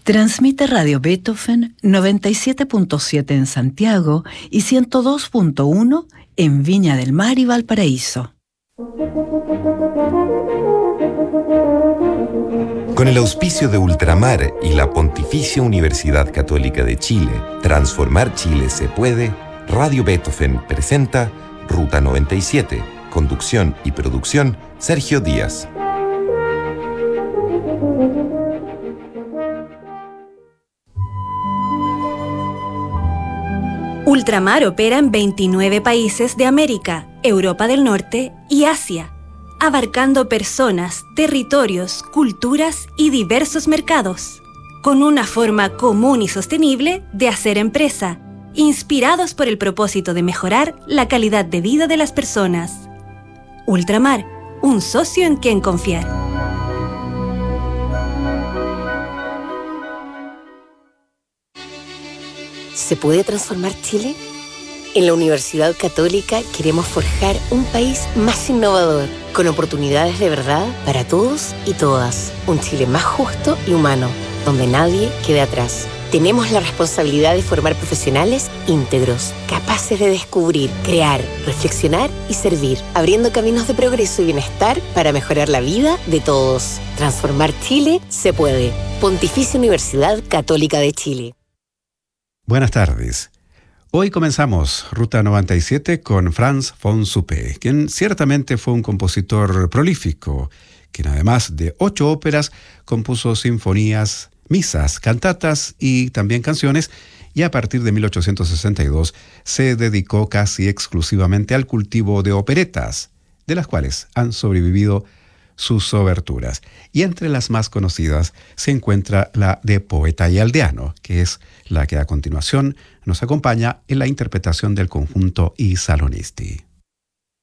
Transmite Radio Beethoven 97.7 en Santiago y 102.1 en Viña del Mar y Valparaíso. Con el auspicio de Ultramar y la Pontificia Universidad Católica de Chile, Transformar Chile se puede, Radio Beethoven presenta Ruta 97, conducción y producción Sergio Díaz. Ultramar opera en 29 países de América, Europa del Norte y Asia, abarcando personas, territorios, culturas y diversos mercados, con una forma común y sostenible de hacer empresa, inspirados por el propósito de mejorar la calidad de vida de las personas. Ultramar, un socio en quien confiar. ¿Se puede transformar Chile? En la Universidad Católica queremos forjar un país más innovador, con oportunidades de verdad para todos y todas. Un Chile más justo y humano, donde nadie quede atrás. Tenemos la responsabilidad de formar profesionales íntegros, capaces de descubrir, crear, reflexionar y servir, abriendo caminos de progreso y bienestar para mejorar la vida de todos. Transformar Chile se puede. Pontificia Universidad Católica de Chile. Buenas tardes. Hoy comenzamos Ruta 97 con Franz von Suppe, quien ciertamente fue un compositor prolífico, quien además de 8 óperas compuso sinfonías, misas, cantatas y también canciones, y a partir de 1862 se dedicó casi exclusivamente al cultivo de operetas, de las cuales han sobrevivido sus oberturas. Y entre las más conocidas se encuentra la de Poeta y Aldeano, que es la que a continuación nos acompaña en la interpretación del conjunto I Salonisti.